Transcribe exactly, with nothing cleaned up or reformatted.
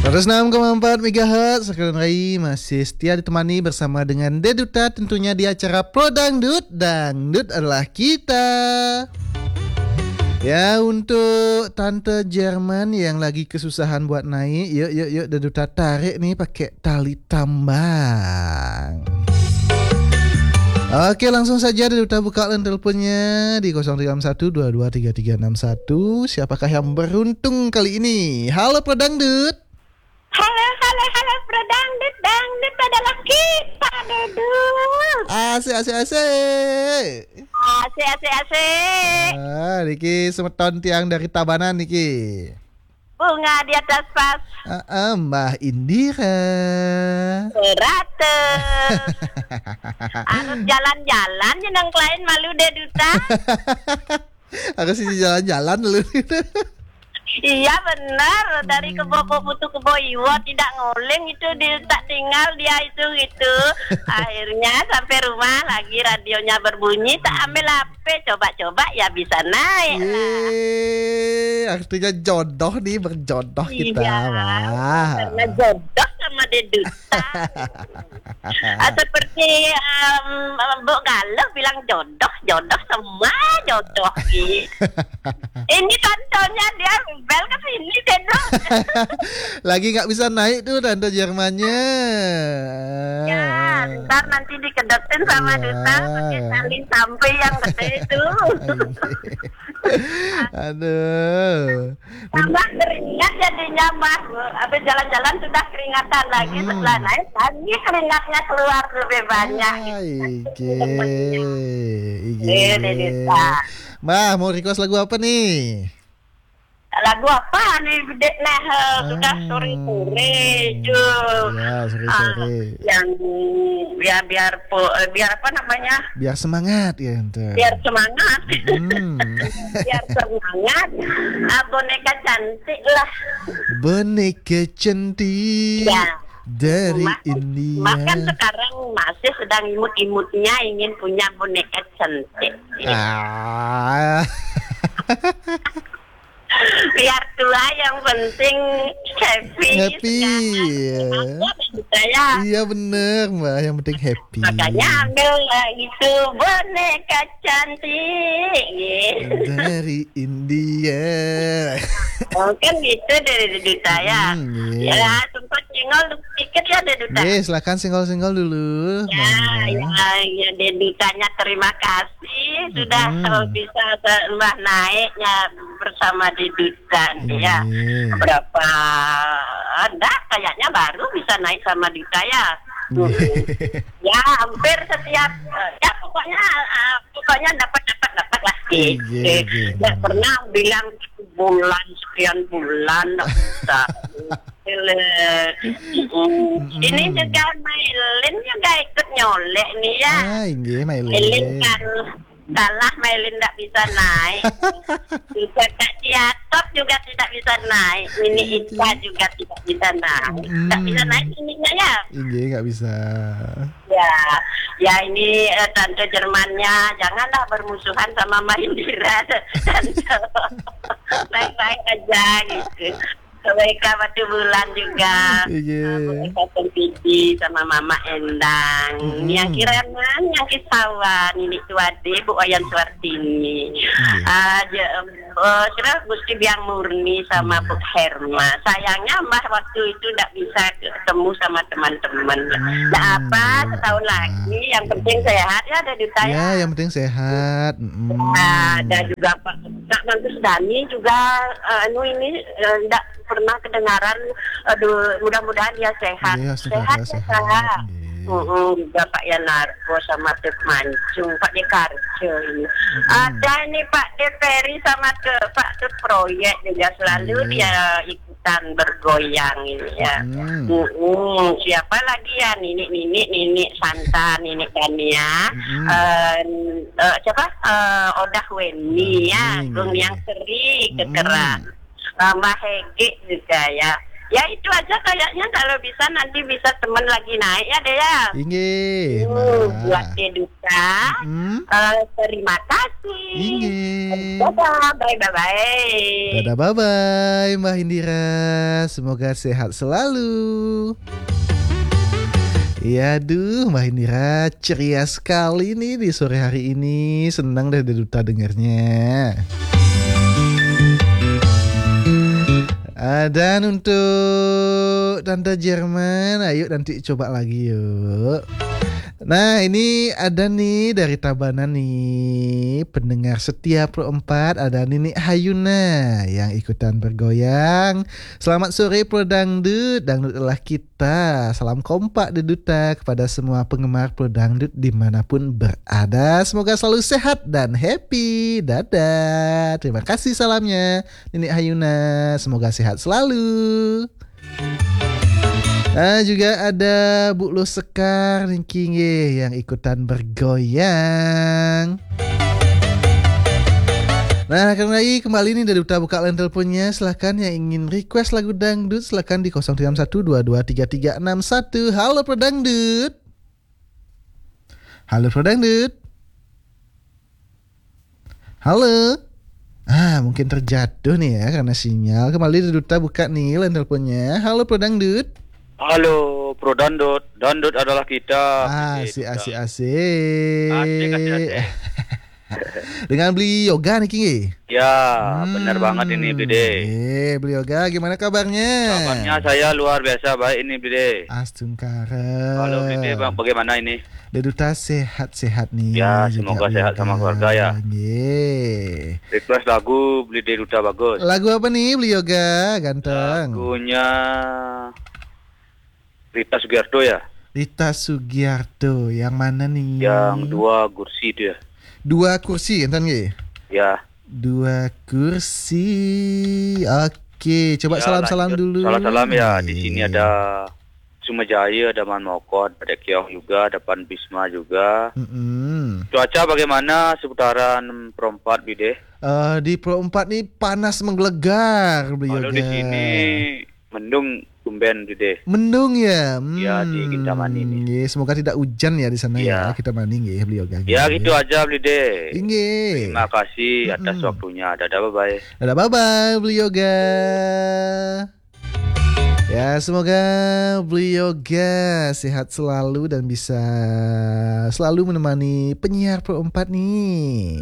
seratus enam koma empat megahertz Sekarang Rai masih setia ditemani bersama dengan Deduta tentunya di acara Pro Dangdut. Dangdut adalah kita. Ya, untuk Tante Jerman yang lagi kesusahan buat naik, yuk yuk yuk Deduta tarik nih pakai tali tambang. Oke, langsung saja Deduta buka line teleponnya di nol tiga satu dua dua tiga tiga enam satu. Siapakah yang beruntung kali ini? Halo Pro Dangdut. Halo, halo, halo, Pro Dangdut. Dangdut adalah kita, Dudut. Asik, asik, asik. Asik, asik, asik. Ah, Niki semeton tiang dari Tabanan, Niki. Bunga di atas pas. Ah, ah, Mbah Indira. Beratus. Harus jalan-jalan, jeneng klien malu deh, Duta. Aku sih jalan-jalan dulu. Iya benar, dari Kebo Putu Kebo Iwo tidak nguling itu dia tak tinggal dia itu gitu. Akhirnya sampai rumah lagi radionya berbunyi, tak ambil H P, coba-coba ya bisa naik. Yeay, artinya jodoh nih, berjodoh kita. Iya, wah. Karena jodoh sama Deduta. Atau seperti um, Bu Galuh bilang jodoh, jodoh semua jodoh. Ini contohnya dia bel ke sini Dedo. Lagi nggak bisa naik tuh Tante Jermannya. Ya, ntar nanti dikedotin sama ya. Duta pakai tali sampai yang gede itu. Aduh. Tambah keringat jadinya Mas. Habis jalan-jalan sudah keringatan lagi, Hmm. setelah naik lagi keringatnya keluar lebih banyak. Ige, Eh, Deduta. Mbah, mau request lagu apa nih? Lagu apa nih Dek Nah sudah Ah. sore-sore Jul. Ya, sore-sore. Ah, yang biar biar po- eh, biar apa namanya? Biar semangat ya Tante. Biar semangat. Hmm. Biar semangat. Ah, boneka cantik lah. Boneka cantik Ya. dari Ma- India. Makan sekarang masih sedang imut-imutnya ingin punya boneka cantik. Ah. Biar tua yang penting happy. Happy. Sekarang saya. Iya bener Mbak, yang penting happy. Makanya ambil lah gitu boneka cantik gitu. Dari India. Oh, kan gitu dari Duta ya. Hmm, iya. Ya sempat nyenggol dikit ya Duta. Oke, silakan singgol-singgol dulu. Ya, Mbak. ya, ya Dudanya terima kasih sudah Hmm. uh, bisa Mbah naiknya bersama di Duta ya. Iya. Berapa ada kayaknya baru bisa naik sama Duta ya. Ya hampir setiap uh, ya pokoknya uh, pokoknya dapat dapat dapat lah gitu. Iya, iya. Nggak pernah bilang bulan sekian bulan nggak bisa. Ini juga Mailin juga ikut nyolek nih ya. Ah, iya Mailin Mailin. kan kalah, Mailin tidak bisa naik. Juga Kak Ciatot juga tidak bisa naik. Ini Ita juga tidak bisa naik. Tidak bisa naik ininya ya. Iya nggak bisa. Ya, ya ini eh, Tante Jermannya janganlah bermusuhan sama Maindira. Tante baik-baik aja gitu. Mereka Batu Bulan juga, Iya. mereka Tempiji sama Mama Endang, Mm-hmm. yang kiraman, yang Kisawan, ini Tuade, Bu Ayan Suartini, Iya. ah, uh, kira Gusti Biang Murni sama Bu Herma. Sayangnya Mbah waktu itu tidak bisa ketemu sama teman-teman. Hmm. Tidak apa, setahun lagi, yang penting sehat ya, ada di Ya, saya. yang penting sehat. Mm. Nah, dan juga Pak Kak Mantus Dani juga uh, anu ini tidak uh, pernah kedengaran. Aduh, mudah-mudahan dia sehat. Iya, sehat, semoga ya, sehat. Kak. Iya. Uh-uh, juga Pak Yanarko sama Tep Mancung, Pak Dekarjo ini. Ada ini Pak Deperi sama ke Pak Tep Proyek juga selalu Iya. dia ikutan bergoyang ini ya. Hmm. Uh-uh, siapa lagi ya? Nini Nini Nini Santa Nini Kania. Hmm. Eh, eh, siapa? Eh, Odah Weni ya, Hmm. Gung yang Seri Hmm. kekeran. Uh, Mbak Hege juga ya. Ya itu aja kayaknya, kalau bisa nanti bisa teman lagi naik ya deh ya. Inggih, Hmm, Mbak. buat Deduta. Hmm. Eh, terima kasih. Inggih. Dadah, bye bye bye. Dadah, bye-bye Mbak Indira. Semoga sehat selalu. Ya aduh, Mbak Indira ceria sekali nih di sore hari ini. Senang deh Duta dengarnya. Ah, dan untuk Tante Jerman, ayo nanti coba lagi yuk. Nah, ini ada nih dari Tabanan nih, pendengar setia Pro empat, ada Nini Hayuna yang ikutan bergoyang. Selamat sore Pro Dangdut, Dangdut adalah kita. Salam kompak Deduta kepada semua penggemar Pro Dangdut dimanapun berada. Semoga selalu sehat dan happy. Dadah. Terima kasih salamnya Nini Hayuna. Semoga sehat selalu. Nah, juga ada Bu Lo Sekar Ringkinge yang ikutan bergoyang. Nah, karena ini kembali nih dari Duta buka line teleponnya. Silahkan yang ingin request lagu dangdut, silahkan di nol tiga satu dua dua tiga tiga enam satu. Halo Pro Dangdut. Halo Pro Dangdut. Halo. Ah, mungkin terjatuh nih ya karena sinyal. Kembali dari Duta buka nih line teleponnya. Halo Pro Dangdut. Halo, Pro Dangdut. Dangdut adalah kita. Asik, asik, asik. Asik, asik, asik. Dengan beli yoga nih King. Ya, Hmm, benar banget ini Bide. Eh, beli yoga gimana kabarnya? Kabarnya saya luar biasa baik ini Bide. Astungkara. Halo Bide, bang, bagaimana ini? Deduta sehat-sehat nih. Ya, juga semoga beli sehat yoga. sama keluarga ya. Ye. Request lagu Bide Duta bagus. Lagu apa nih beli yoga? Ganteng. Lagunya Rita Sugiarto ya. Rita Sugiarto. Yang mana nih? Yang dua kursi itu ya. Dua kursi, enten nggih? Ya. Dua kursi. Oke, coba Ya, salam-salam lanjut. dulu. Salam-salam ya. Di Nih. sini ada Sumajaya, ada Manmokot, ada Keong juga, ada Pan Bisma juga. Mm-mm. Cuaca bagaimana seputaran Perempat Bide? Eh, di Pro empat nih panas menggelegar beli Kalau yoga. di sini mendung tumben Bide. Mendung ya. Ya, di Kintamani nih. Nggih, semoga tidak hujan ya di sana ya. Iya. Kita mandi nggih beli yoga. Ya gitu aja Bide. Nggih. Terima kasih atas Mm-mm. waktunya. Dadah, bye-bye. Dadah, bye-bye beli yoga. Ya, semoga beli yoga sehat selalu dan bisa selalu menemani penyiar Pro empat nih.